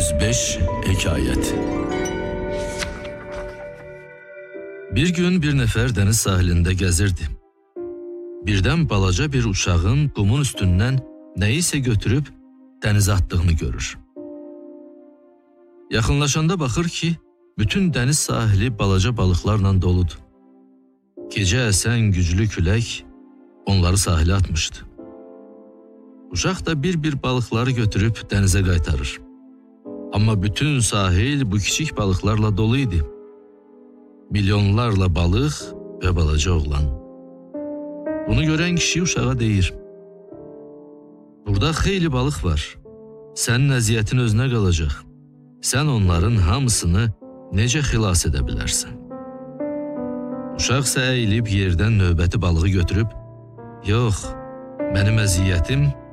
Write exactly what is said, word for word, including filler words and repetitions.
yüz beş Hekayet. Bir gün bir nəfər dəniz sahilində gəzirdi. Birdən balaca bir uşağın qumun üstündən nəyisə götürüb dənizə attığını görür. Yaxınlaşanda baxır ki, bütün dəniz sahili balaca balıqlarla doludur. Gecə əsən güclü külək onları sahilə atmışdı. Uşaq da bir-bir balıqları götürüb dənizə qaytarır. Amma bütün sahil bu kiçik balıqlarla dolu idi. Milyonlarla balıq və balaca oğlan. Bunu görən kişi uşağa deyir: "Burada xeyli balıq var. Sənin əziyyətin özünə qalacaq. Sən onların hamısını necə xilas edə bilərsən?" Uşaq isə əyilib yerdən növbəti balığı götürüb: "Yox, mənim əziyyətim